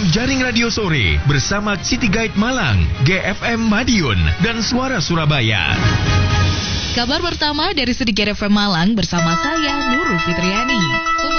Jaring Radio Sore bersama City Guide Malang, GFM Madiun, dan Suara Surabaya. Kabar pertama dari City Guide FM Malang bersama saya Nurul Fitriani.